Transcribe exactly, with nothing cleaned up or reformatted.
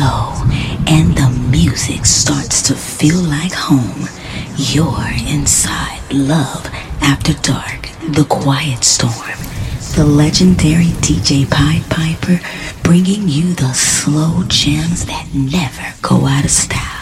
slow and the music starts to feel like home, you're inside Love After Dark, The Quiet Storm. The legendary D J Pied Piper bringing you the slow gems that never go out of style.